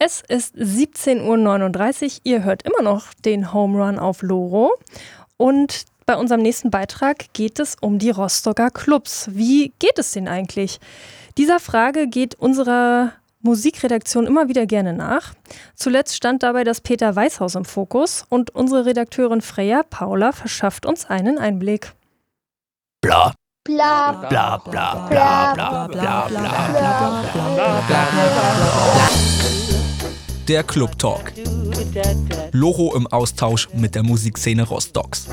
Es ist 17:39 Uhr. Ihr hört immer noch den Home Run auf Loro. Und bei unserem nächsten Beitrag geht es um die Rostocker Clubs. Wie geht es denen eigentlich? Dieser Frage geht unserer Musikredaktion immer wieder gerne nach. Zuletzt stand dabei das Peter Weißhaus im Fokus und unsere Redakteurin Freya Paula verschafft uns einen Einblick. Bla. Bla Bla, bla, bla, bla, bla, bla, bla, bla. Der Club Talk. Loro im Austausch mit der Musikszene Rostocks.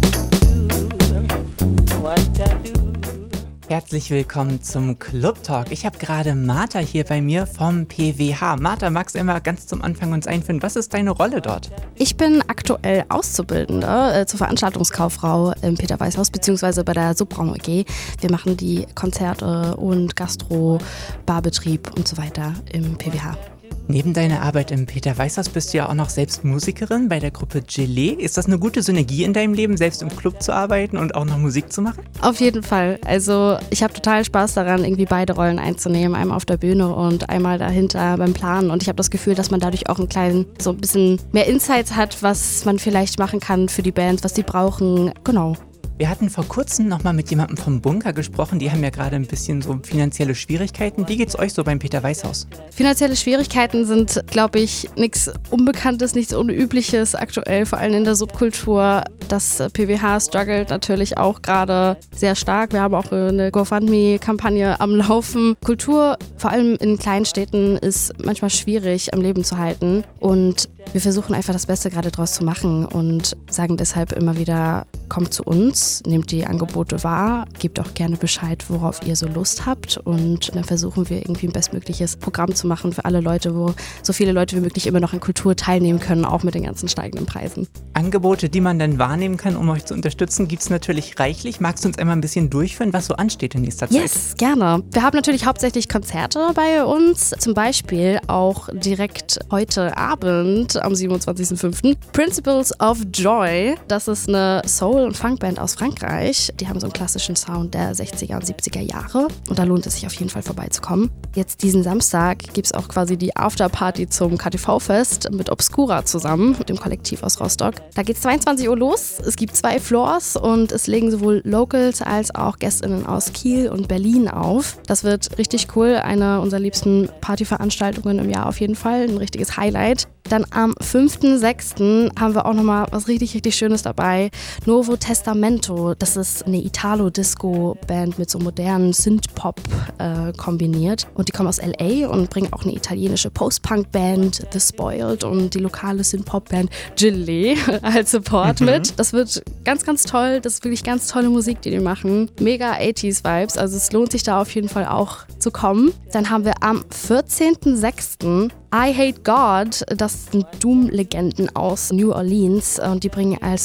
Herzlich willkommen zum Club Talk. Ich habe gerade Martha hier bei mir vom PWH. Martha, magst du immer ganz zum Anfang uns einführen? Was ist deine Rolle dort? Ich bin aktuell Auszubildende zur Veranstaltungskauffrau im Peter Weißhaus bzw. bei der Subraum AG. Wir machen die Konzerte und Gastro, Barbetrieb und so weiter im PWH. Neben deiner Arbeit im Peter Weißhaus bist du ja auch noch selbst Musikerin bei der Gruppe Gelee. Ist das eine gute Synergie in deinem Leben, selbst im Club zu arbeiten und auch noch Musik zu machen? Auf jeden Fall. Also ich habe total Spaß daran, irgendwie beide Rollen einzunehmen. Einmal auf der Bühne und einmal dahinter beim Planen. Und ich habe das Gefühl, dass man dadurch auch so ein bisschen mehr Insights hat, was man vielleicht machen kann für die Bands, was die brauchen. Genau. Wir hatten vor kurzem nochmal mit jemandem vom Bunker gesprochen. Die haben ja gerade ein bisschen so finanzielle Schwierigkeiten. Wie geht's euch so beim Peter Weißhaus? Finanzielle Schwierigkeiten sind, glaube ich, nichts Unbekanntes, nichts Unübliches aktuell, vor allem in der Subkultur. Das PWH struggelt natürlich auch gerade sehr stark. Wir haben auch eine GoFundMe-Kampagne am Laufen. Kultur, vor allem in kleinen Städten, ist manchmal schwierig am Leben zu halten. Und wir versuchen einfach das Beste gerade draus zu machen und sagen deshalb immer wieder, kommt zu uns, nehmt die Angebote wahr, gebt auch gerne Bescheid, worauf ihr so Lust habt und dann versuchen wir irgendwie ein bestmögliches Programm zu machen für alle Leute, wo so viele Leute wie möglich immer noch an Kultur teilnehmen können, auch mit den ganzen steigenden Preisen. Angebote, die man dann wahrnehmen kann, um euch zu unterstützen, gibt es natürlich reichlich. Magst du uns einmal ein bisschen durchführen, was so ansteht in nächster Zeit? Yes, gerne. Wir haben natürlich hauptsächlich Konzerte bei uns, zum Beispiel auch direkt heute Abend am 27.05. Principles of Joy, das ist eine Soul- und Funkband aus Frankreich. Die haben so einen klassischen Sound der 60er und 70er Jahre und da lohnt es sich auf jeden Fall vorbeizukommen. Jetzt diesen Samstag gibt es auch quasi die Afterparty zum KTV-Fest mit Obscura zusammen, mit dem Kollektiv aus Rostock. Da geht es 22 Uhr los, es gibt 2 Floors und es legen sowohl Locals als auch GästInnen aus Kiel und Berlin auf. Das wird richtig cool, eine unserer liebsten Partyveranstaltungen im Jahr auf jeden Fall, ein richtiges Highlight. Dann am 5.6. haben wir auch nochmal was richtig, richtig Schönes dabei. Nuovo Testamento, das ist eine Italo-Disco-Band mit so modernen Synth-Pop kombiniert. Und die kommen aus L.A. und bringen auch eine italienische Post-Punk-Band, The Spoiled, und die lokale Synth-Pop-Band Gelee als Support mit. Das wird ganz, ganz toll. Das ist wirklich ganz tolle Musik, die machen. Mega 80s-Vibes, also es lohnt sich da auf jeden Fall auch zu kommen. Dann haben wir am 14.6. I Hate God, das sind Doom-Legenden aus New Orleans und die bringen als